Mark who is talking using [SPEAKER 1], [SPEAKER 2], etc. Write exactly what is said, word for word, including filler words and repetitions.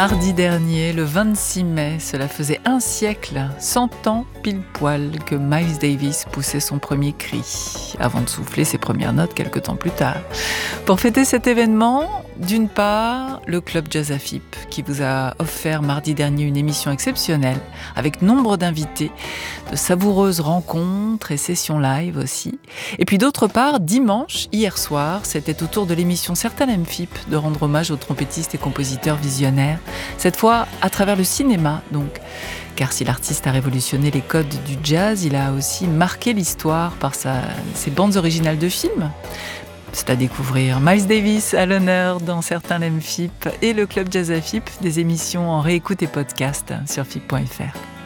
[SPEAKER 1] Mardi dernier, le vingt-six mai, cela faisait un siècle, cent ans pile poil, que Miles Davis poussait son premier cri, avant de souffler ses premières notes quelque temps plus tard. Pour fêter cet événement, d'une part, le Club Jazz Afip, qui vous a offert mardi dernier une émission exceptionnelle, avec nombre d'invités, de savoureuses rencontres et sessions live aussi. Et puis d'autre part, dimanche, hier soir, c'était au tour de l'émission Certains M F I P de rendre hommage aux trompettistes et compositeurs visionnaires, cette fois à travers le cinéma donc. Car si l'artiste a révolutionné les codes du jazz, il a aussi marqué l'histoire par sa, ses bandes originales de films. C'est à découvrir. Miles Davis à l'honneur dans Certains M F I P et le Club Jazz Afip, des émissions en réécoute et podcast sur F I P point F R.